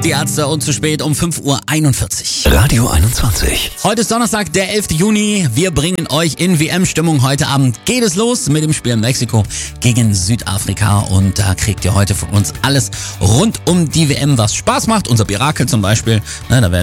Die Ärzte und zu spät um 5:41 Uhr. Radio 21. Heute ist Donnerstag, der 11. Juni. Wir bringen euch in WM-Stimmung. Heute Abend geht es los mit dem Spiel Mexiko gegen Südafrika. Und da kriegt ihr heute von uns alles rund um die WM, was Spaß macht. Unser Birakel zum Beispiel. Da werden